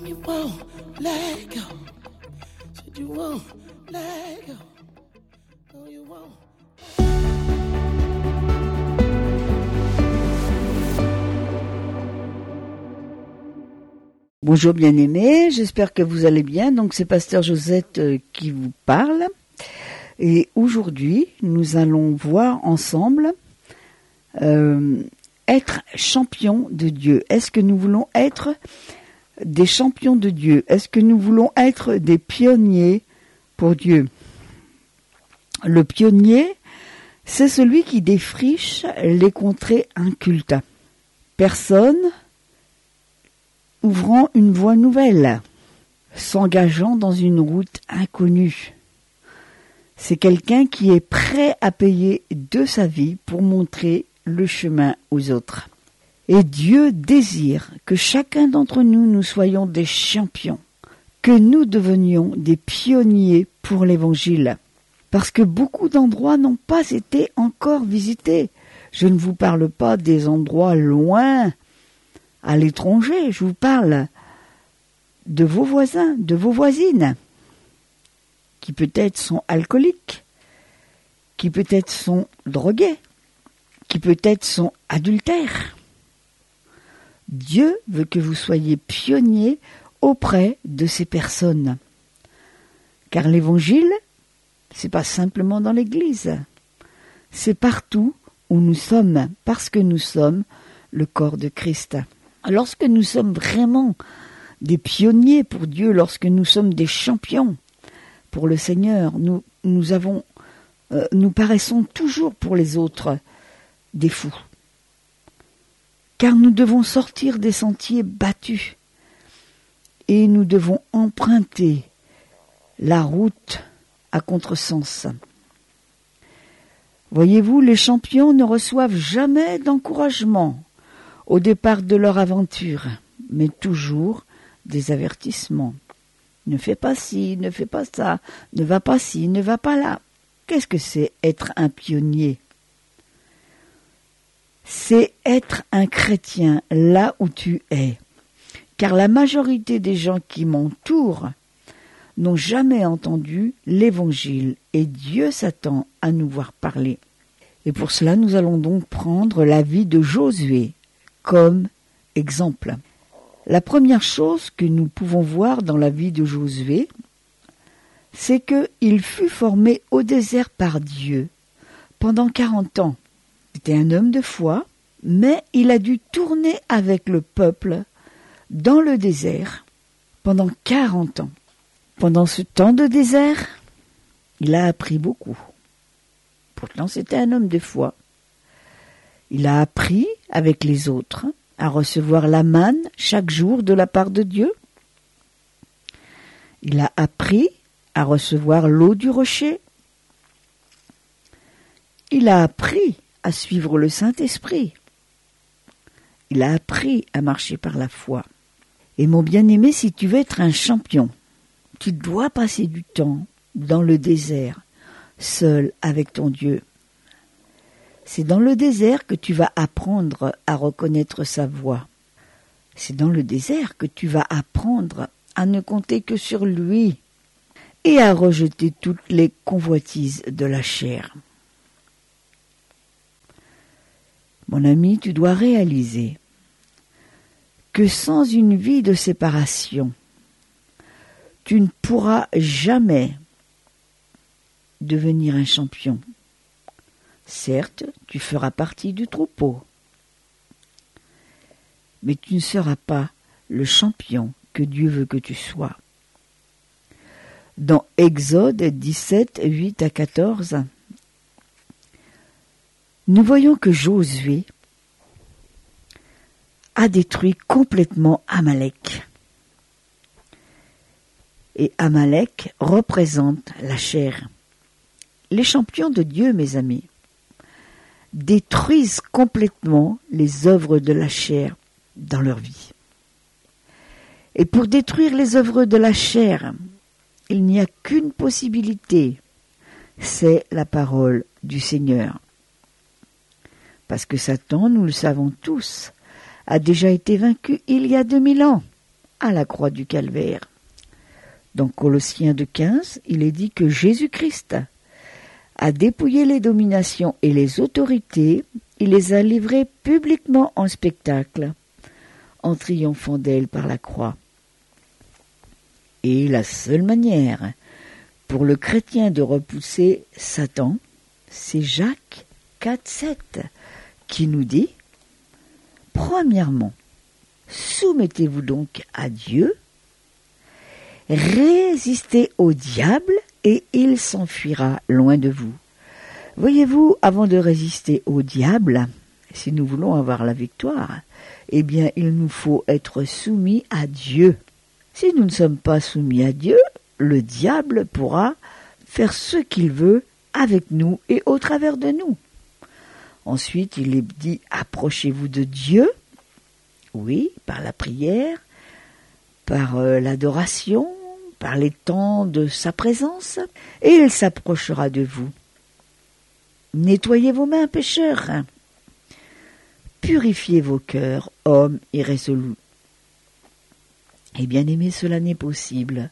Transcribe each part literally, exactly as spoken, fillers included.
you won't let go. Said you won't let go. No, you won't. Bonjour bien-aimés, j'espère que vous allez bien. Donc c'est Pasteur Josette euh, qui vous parle. Et aujourd'hui, nous allons voir ensemble euh, être champion de Dieu. Est-ce que nous voulons être des champions de Dieu? Est-ce que nous voulons être des pionniers pour Dieu? Le pionnier, c'est celui qui défriche les contrées incultes. Personne ouvrant une voie nouvelle, s'engageant dans une route inconnue. C'est quelqu'un qui est prêt à payer de sa vie pour montrer le chemin aux autres. Et Dieu désire que chacun d'entre nous, nous soyons des champions, que nous devenions des pionniers pour l'Évangile. Parce que beaucoup d'endroits n'ont pas été encore visités. Je ne vous parle pas des endroits loin, à l'étranger, je vous parle de vos voisins, de vos voisines, qui peut-être sont alcooliques, qui peut-être sont drogués, qui peut-être sont adultères. Dieu veut que vous soyez pionniers auprès de ces personnes. Car l'évangile, c'est pas simplement dans l'église, c'est partout où nous sommes, parce que nous sommes le corps de Christ. Lorsque nous sommes vraiment des pionniers pour Dieu, lorsque nous sommes des champions pour le Seigneur, nous, nous, avons, euh, nous paraissons toujours pour les autres des fous. Car nous devons sortir des sentiers battus et nous devons emprunter la route à contresens. Voyez-vous, les champions ne reçoivent jamais d'encouragement au départ de leur aventure, mais toujours des avertissements. Ne fais pas ci, ne fais pas ça, ne va pas ci, ne va pas là. Qu'est-ce que c'est être un pionnier? C'est être un chrétien là où tu es. Car la majorité des gens qui m'entourent n'ont jamais entendu l'évangile et Dieu s'attend à nous voir parler. Et pour cela, nous allons donc prendre la vie de Josué comme exemple. La première chose que nous pouvons voir dans la vie de Josué, c'est qu'il fut formé au désert par Dieu pendant quarante ans. C'était un homme de foi, mais il a dû tourner avec le peuple dans le désert pendant quarante ans. Pendant ce temps de désert, il a appris beaucoup. Pourtant, c'était un homme de foi. Il a appris avec les autres à recevoir la manne chaque jour de la part de Dieu. Il a appris à recevoir l'eau du rocher. Il a appris à suivre le Saint-Esprit. Il a appris à marcher par la foi. Et mon bien-aimé, si tu veux être un champion, tu dois passer du temps dans le désert, seul avec ton Dieu. C'est dans le désert que tu vas apprendre à reconnaître sa voix. C'est dans le désert que tu vas apprendre à ne compter que sur lui et à rejeter toutes les convoitises de la chair. Mon ami, tu dois réaliser que sans une vie de séparation, tu ne pourras jamais devenir un champion. Certes, tu feras partie du troupeau, mais tu ne seras pas le champion que Dieu veut que tu sois. Dans Exode dix-sept, huit à quatorze, nous voyons que Josué a détruit complètement Amalek. Et Amalek représente la chair. Les champions de Dieu, mes amis, détruisent complètement les œuvres de la chair dans leur vie. Et pour détruire les œuvres de la chair, il n'y a qu'une possibilité, c'est la parole du Seigneur. Parce que Satan, nous le savons tous, a déjà été vaincu il y a deux mille ans. à la croix du Calvaire. Dans Colossiens deux quinze, il est dit que Jésus-Christ a dépouillé les dominations et les autorités, il les a livrées publiquement en spectacle, en triomphant d'elles par la croix. Et la seule manière pour le chrétien de repousser Satan, c'est Jacques quatre sept qui nous dit « Premièrement, soumettez-vous donc à Dieu, résistez au diable et il s'enfuira loin de vous. » Voyez-vous, avant de résister au diable, si nous voulons avoir la victoire, eh bien il nous faut être soumis à Dieu. Si nous ne sommes pas soumis à Dieu, le diable pourra faire ce qu'il veut avec nous et au travers de nous. Ensuite, il est dit « Approchez-vous de Dieu », oui, par la prière, par euh, l'adoration, par les temps de sa présence, et il s'approchera de vous. Nettoyez vos mains, pécheurs. Purifiez vos cœurs, hommes irrésolus. Et bien aimé, cela n'est possible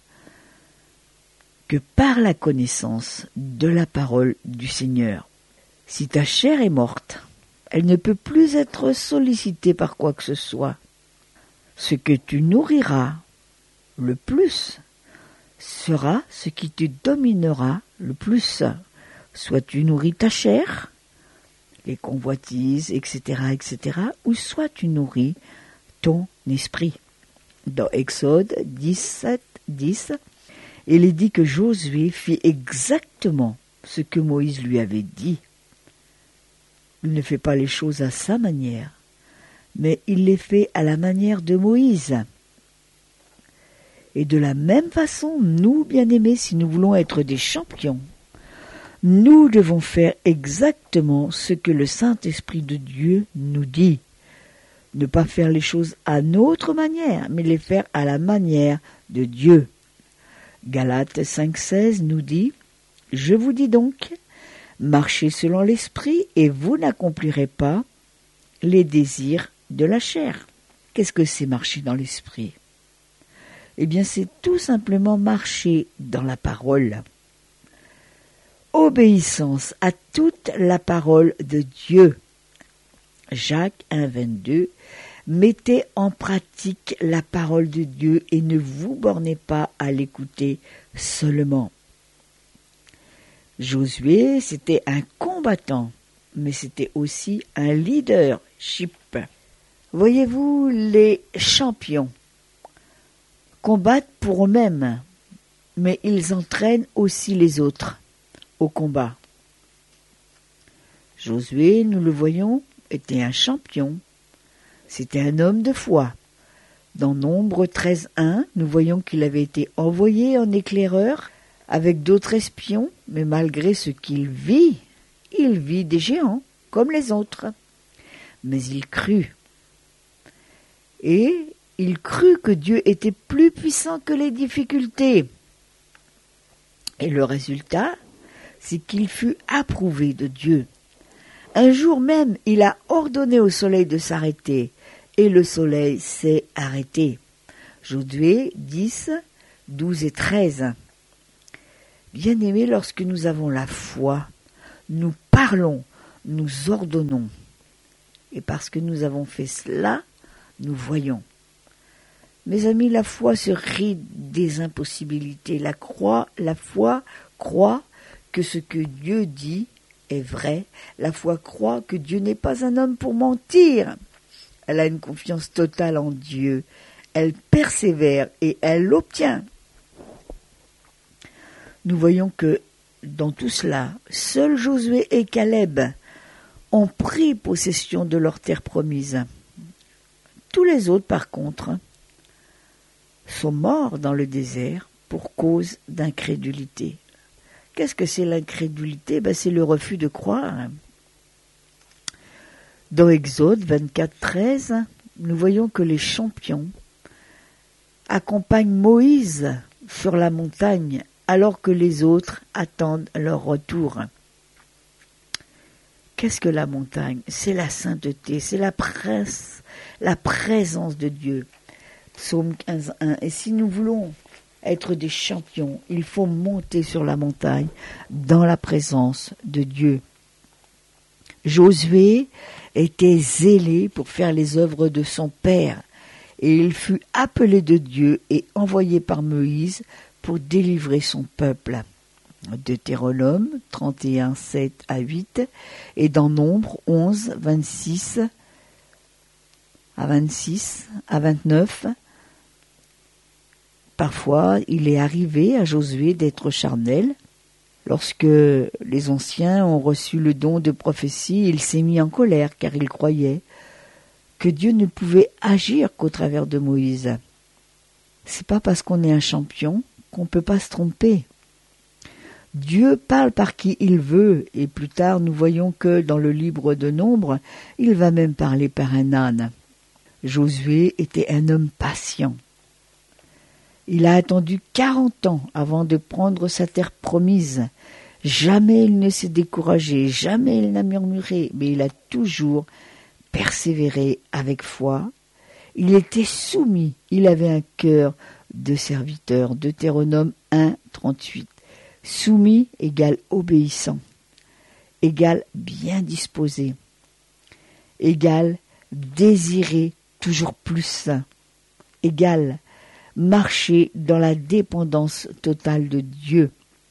que par la connaissance de la parole du Seigneur. Si ta chair est morte, elle ne peut plus être sollicitée par quoi que ce soit. Ce que tu nourriras le plus sera ce qui te dominera le plus. Soit tu nourris ta chair, les convoitises, et cetera, et cetera, ou soit tu nourris ton esprit. Dans Exode dix-sept dix, il est dit que Josué fit exactement ce que Moïse lui avait dit. Il ne fait pas les choses à sa manière, mais il les fait à la manière de Moïse. Et de la même façon, nous, bien-aimés, si nous voulons être des champions, nous devons faire exactement ce que le Saint-Esprit de Dieu nous dit. Ne pas faire les choses à notre manière, mais les faire à la manière de Dieu. Galates cinq seize nous dit « Je vous dis donc, marchez selon l'esprit et vous n'accomplirez pas les désirs de la chair. » Qu'est-ce que c'est marcher dans l'esprit ? Eh bien, c'est tout simplement marcher dans la parole. Obéissance à toute la parole de Dieu. Jacques un vingt-deux, mettez en pratique la parole de Dieu et ne vous bornez pas à l'écouter seulement. Josué, c'était un combattant, mais c'était aussi un leadership. Voyez-vous, les champions combattent pour eux-mêmes, mais ils entraînent aussi les autres au combat. Josué, nous le voyons, était un champion. C'était un homme de foi. Dans Nombre treize un, nous voyons qu'il avait été envoyé en éclaireur avec d'autres espions, mais malgré ce qu'il vit, il vit des géants, comme les autres. Mais il crut. Et il crut que Dieu était plus puissant que les difficultés. Et le résultat, c'est qu'il fut approuvé de Dieu. Un jour même, il a ordonné au soleil de s'arrêter, et le soleil s'est arrêté. Josué dix, douze et treize. Bien-aimés, lorsque nous avons la foi, nous parlons, nous ordonnons. Et parce que nous avons fait cela, nous voyons. Mes amis, la foi se rit des impossibilités. La croix, la foi croit que ce que Dieu dit est vrai. La foi croit que Dieu n'est pas un homme pour mentir. Elle a une confiance totale en Dieu. Elle persévère et elle l'obtient. Nous voyons que dans tout cela, seuls Josué et Caleb ont pris possession de leur terre promise. Tous les autres, par contre, sont morts dans le désert pour cause d'incrédulité. Qu'est-ce que c'est l'incrédulité ? Ben, c'est le refus de croire. Dans Exode vingt-quatre treize, nous voyons que les champions accompagnent Moïse sur la montagne alors que les autres attendent leur retour. Qu'est-ce que la montagne ? C'est la sainteté, c'est la, presse, la présence de Dieu. Psaume quinze, un. Et si nous voulons être des champions, il faut monter sur la montagne dans la présence de Dieu. Josué était zélé pour faire les œuvres de son père, et il fut appelé de Dieu et envoyé par Moïse pour délivrer son peuple. Deutéronome trente et un, sept à huit, et dans Nombre onze, vingt-six à vingt-six à vingt-neuf. Parfois, il est arrivé à Josué d'être charnel. Lorsque les anciens ont reçu le don de prophétie, il s'est mis en colère car il croyait que Dieu ne pouvait agir qu'au travers de Moïse. C'est pas parce qu'on est un champion qu'on peut pas se tromper. Dieu parle par qui il veut, et plus tard nous voyons que dans le livre de Nombre, il va même parler par un âne. Josué était un homme patient. Il a attendu quarante ans avant de prendre sa terre promise. Jamais il ne s'est découragé, jamais il n'a murmuré, mais il a toujours persévéré avec foi. Il était soumis, il avait un cœur de serviteur. Deutéronome un, trente-huit. Soumis égale obéissant, égale bien disposé, égale désiré toujours plus, égale marcher dans la dépendance totale de Dieu.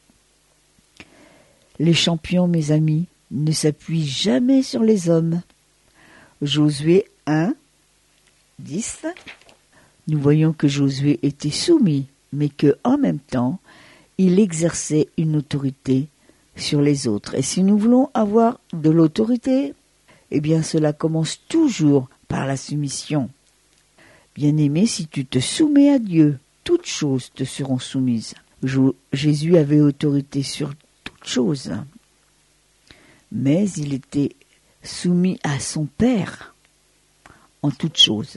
Les champions, mes amis, ne s'appuient jamais sur les hommes. Josué un, dix. Nous voyons que Josué était soumis, mais que en même temps, il exerçait une autorité sur les autres. Et si nous voulons avoir de l'autorité, eh bien cela commence toujours par la soumission. Bien-aimé, si tu te soumets à Dieu, toutes choses te seront soumises. Jésus avait autorité sur toutes choses, mais il était soumis à son Père en toutes choses.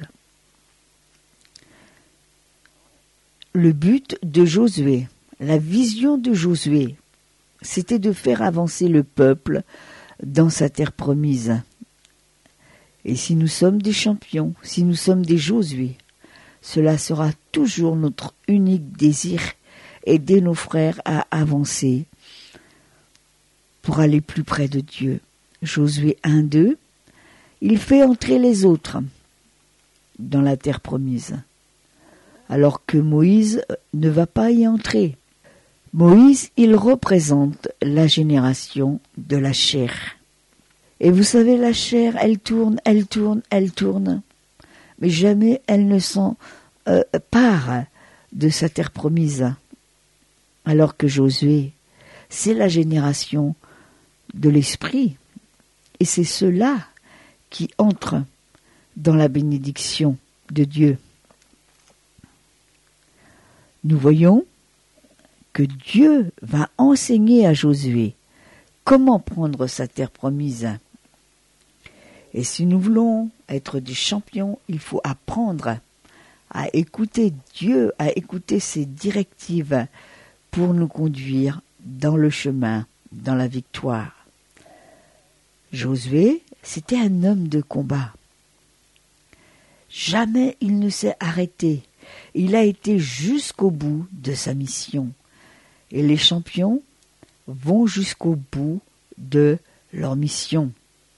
Le but de Josué, la vision de Josué, c'était de faire avancer le peuple dans sa terre promise. Et si nous sommes des champions, si nous sommes des Josué, cela sera toujours notre unique désir, aider nos frères à avancer pour aller plus près de Dieu. Josué un, deux, il fait entrer les autres dans la terre promise, alors que Moïse ne va pas y entrer. Moïse, il représente la génération de la chair. Et vous savez, la chair, elle tourne, elle tourne, elle tourne, mais jamais elle ne s'en euh, part de sa terre promise. Alors que Josué, c'est la génération de l'esprit, et c'est ceux-là qui entrent dans la bénédiction de Dieu. Nous voyons que Dieu va enseigner à Josué comment prendre sa terre promise. Et si nous voulons être des champions, il faut apprendre à écouter Dieu, à écouter ses directives pour nous conduire dans le chemin, dans la victoire. Josué, c'était un homme de combat. Jamais il ne s'est arrêté. Il a été jusqu'au bout de sa mission. Et les champions vont jusqu'au bout de leur mission.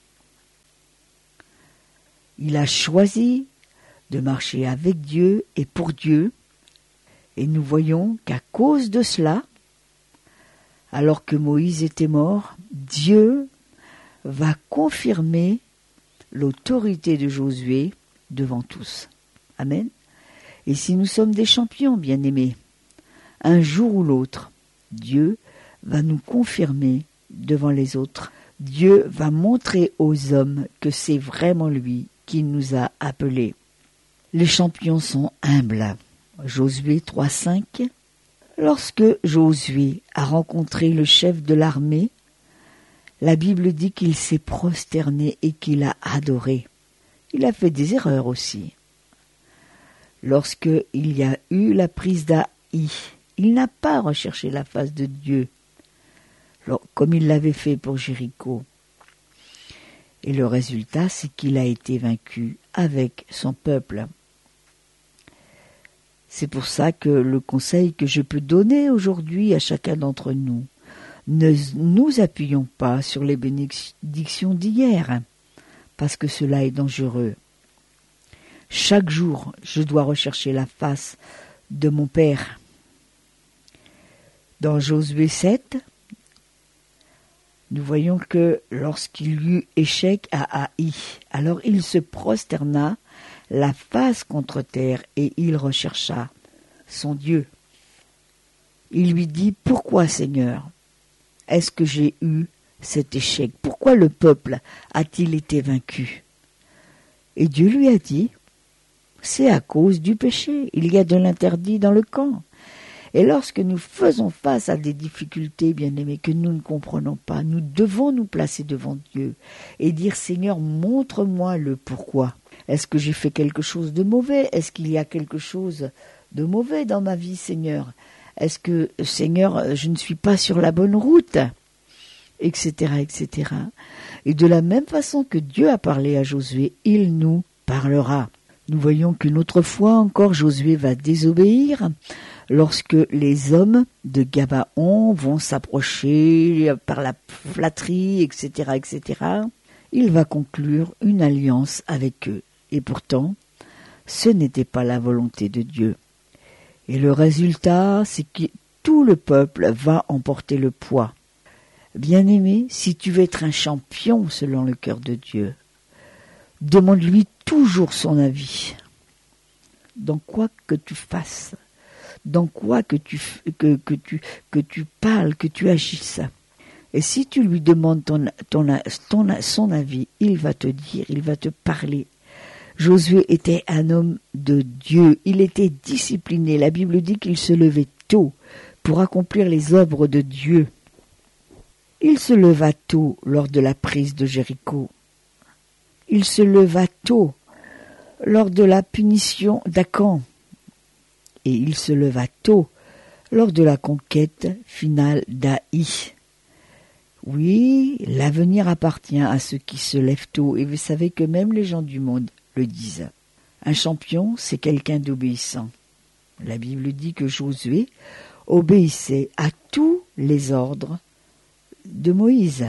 Il a choisi de marcher avec Dieu et pour Dieu. Et nous voyons qu'à cause de cela, alors que Moïse était mort, Dieu va confirmer l'autorité de Josué devant tous. Amen. Et si nous sommes des champions, bien-aimés, un jour ou l'autre, Dieu va nous confirmer devant les autres. Dieu va montrer aux hommes que c'est vraiment lui qui nous a appelés. Les champions sont humbles. Josué trois, cinq. Lorsque Josué a rencontré le chef de l'armée, la Bible dit qu'il s'est prosterné et qu'il a adoré. Il a fait des erreurs aussi. Lorsque il y a eu la prise d'Aï, il n'a pas recherché la face de Dieu, comme il l'avait fait pour Jéricho. Et le résultat, c'est qu'il a été vaincu avec son peuple. C'est pour ça que le conseil que je peux donner aujourd'hui à chacun d'entre nous, ne nous appuyons pas sur les bénédictions d'hier, parce que cela est dangereux. Chaque jour, je dois rechercher la face de mon Père. Dans Josué sept, nous voyons que lorsqu'il eut échec à Haï, alors il se prosterna la face contre terre et il rechercha son Dieu. Il lui dit, « Pourquoi, Seigneur, est-ce que j'ai eu cet échec? Pourquoi le peuple a-t-il été vaincu ?» Et Dieu lui a dit, « C'est à cause du péché, il y a de l'interdit dans le camp. » Et lorsque nous faisons face à des difficultés, bien-aimés, que nous ne comprenons pas, nous devons nous placer devant Dieu et dire, « Seigneur, montre-moi le pourquoi. Est-ce que j'ai fait quelque chose de mauvais? Est-ce qu'il y a quelque chose de mauvais dans ma vie, Seigneur? Est-ce que, Seigneur, je ne suis pas sur la bonne route ?» Etc., et cetera. Et de la même façon que Dieu a parlé à Josué, il nous parlera. Nous voyons qu'une autre fois encore, Josué va désobéir lorsque les hommes de Gabaon vont s'approcher par la flatterie, et cetera, et cetera. Il va conclure une alliance avec eux. Et pourtant, ce n'était pas la volonté de Dieu. Et le résultat, c'est que tout le peuple va emporter le poids. Bien-aimé, si tu veux être un champion selon le cœur de Dieu, demande-lui toujours son avis. Dans quoi que tu fasses, dans quoi que tu, que, que tu, que tu parles, que tu agisses. Et si tu lui demandes ton, ton, ton, son avis, il va te dire, il va te parler. Josué était un homme de Dieu, il était discipliné. La Bible dit qu'il se levait tôt pour accomplir les œuvres de Dieu. Il se leva tôt lors de la prise de Jéricho. Il se leva tôt lors de la punition d'Acan. Et il se leva tôt lors de la conquête finale d'Haï. Oui, l'avenir appartient à ceux qui se lèvent tôt, et vous savez que même les gens du monde le disent. Un champion, c'est quelqu'un d'obéissant. La Bible dit que Josué obéissait à tous les ordres de Moïse.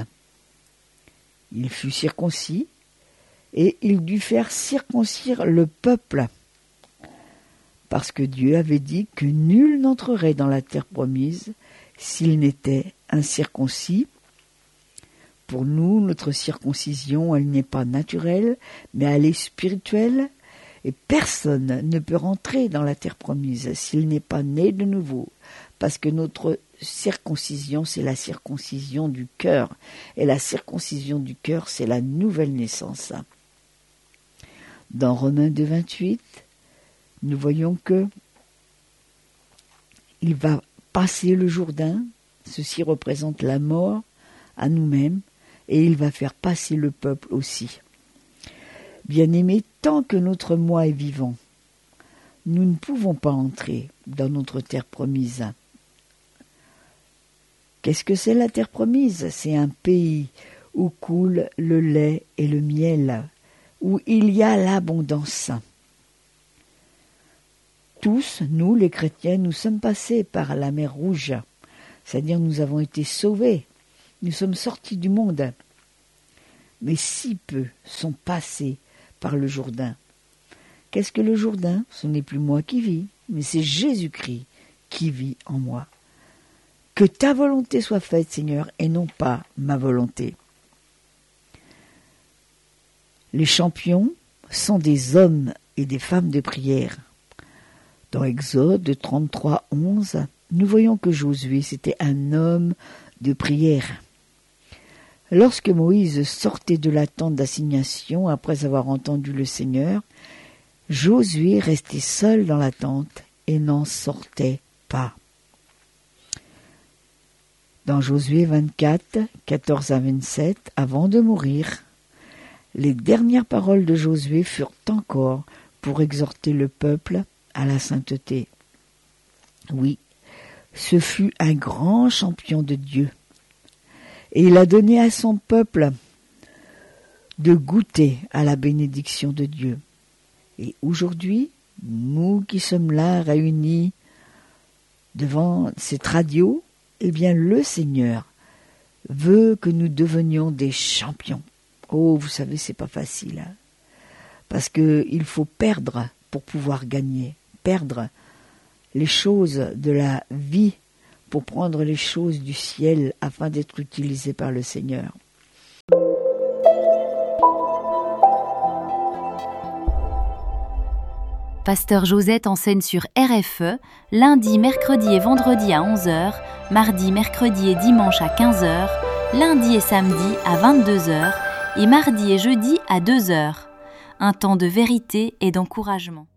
Il fut circoncis et il dut faire circoncire le peuple, parce que Dieu avait dit que nul n'entrerait dans la terre promise s'il n'était incirconcis. Pour nous, notre circoncision, elle n'est pas naturelle, mais elle est spirituelle, et personne ne peut rentrer dans la terre promise s'il n'est pas né de nouveau, parce que notre circoncision, c'est la circoncision du cœur, et la circoncision du cœur, c'est la nouvelle naissance. Dans Romains deux, vingt-huit, nous voyons que il va passer le Jourdain, ceci représente la mort à nous-mêmes, et il va faire passer le peuple aussi. Bien-aimés, tant que notre moi est vivant, nous ne pouvons pas entrer dans notre terre promise. Qu'est-ce que c'est la terre promise? C'est un pays où coule le lait et le miel, où il y a l'abondance. Tous, nous les chrétiens, nous sommes passés par la mer Rouge, c'est-à-dire nous avons été sauvés, nous sommes sortis du monde. Mais si peu sont passés par le Jourdain. Qu'est-ce que le Jourdain? Ce n'est plus moi qui vis, mais c'est Jésus-Christ qui vit en moi. Que ta volonté soit faite, Seigneur, et non pas ma volonté. Les champions sont des hommes et des femmes de prière. Dans Exode trente-trois, onze, nous voyons que Josué, c'était un homme de prière. Lorsque Moïse sortait de la tente d'assignation après avoir entendu le Seigneur, Josué restait seul dans la tente et n'en sortait pas. Dans Josué vingt-quatre, quatorze à vingt-sept, avant de mourir, les dernières paroles de Josué furent encore pour exhorter le peuple à la sainteté. Oui, ce fut un grand champion de Dieu. Et il a donné à son peuple de goûter à la bénédiction de Dieu. Et aujourd'hui, nous qui sommes là réunis devant cette radio, eh bien le Seigneur veut que nous devenions des champions. Oh, vous savez, c'est pas facile, hein, parce que il faut perdre pour pouvoir gagner, perdre les choses de la vie pour prendre les choses du ciel afin d'être utilisé par le Seigneur. Pasteur Josette enseigne sur R F E, lundi, mercredi et vendredi à onze heures, mardi, mercredi et dimanche à quinze heures, lundi et samedi à vingt-deux heures et mardi et jeudi à deux heures. Un temps de vérité et d'encouragement.